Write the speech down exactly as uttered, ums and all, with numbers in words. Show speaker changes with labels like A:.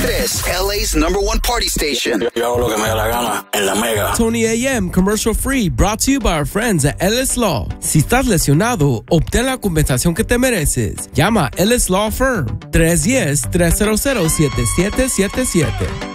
A: tres, L A's number one party station.
B: Yo, yo hago lo que me da la gana en la Mega.
C: Tony A M, commercial free, brought to you by our friends at Ellis Law. Si estás lesionado, obtén la compensación que te mereces. Llama Ellis Law Firm, tres uno cero, tres cero cero, siete siete siete siete.